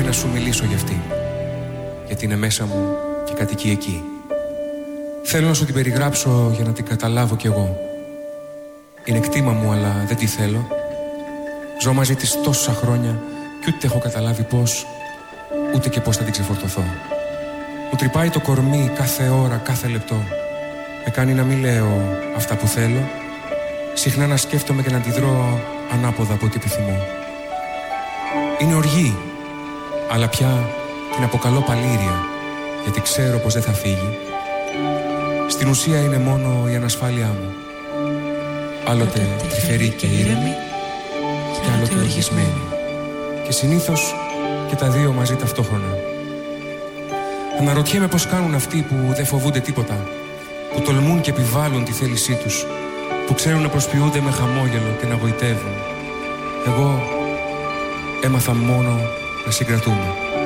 πρέπει να σου μιλήσω για αυτή, γιατί είναι μέσα μου και κατοικεί εκεί. Θέλω να σου την περιγράψω για να την καταλάβω κι εγώ. Είναι κτήμα μου, αλλά δεν τη θέλω. Ζω μαζί της τόσα χρόνια κι ούτε έχω καταλάβει πώς, ούτε και πώς θα την ξεφορτωθώ. Μου τρυπάει το κορμί κάθε ώρα, κάθε λεπτό. Με κάνει να μην λέω αυτά που θέλω. Συχνά να σκέφτομαι και να αντιδρώ ανάποδα από ό,τι επιθυμώ. Είναι οργή, αλλά πια την αποκαλώ παλήρια, γιατί ξέρω πως δεν θα φύγει. Στην ουσία είναι μόνο η ανασφάλειά μου. Άλλοτε τρυφερή και ήρεμη, και άλλοτε οργισμένη. Και συνήθως και τα δύο μαζί ταυτόχρονα. Αναρωτιέμαι πως κάνουν αυτοί που δεν φοβούνται τίποτα, που τολμούν και επιβάλλουν τη θέλησή τους, που ξέρουν να προσποιούνται με χαμόγελο και να γοητεύουν. Εγώ έμαθα μόνο να συγκρατούμε.